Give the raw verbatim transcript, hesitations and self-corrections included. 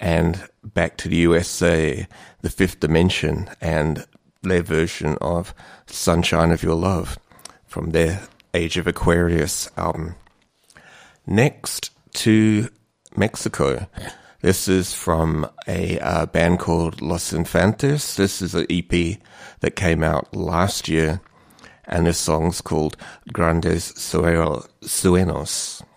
and back to the U S A, The Fifth Dimension, and their version of Sunshine of Your Love from their Age of Aquarius album. Next to Mexico. This is from a uh, band called Los Infantes. This is an E P that came out last year, and this song's called Grandes Sueños.